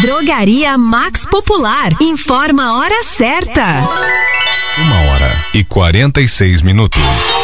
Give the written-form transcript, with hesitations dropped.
Drogaria Max Popular. Informa a hora certa. 1h46.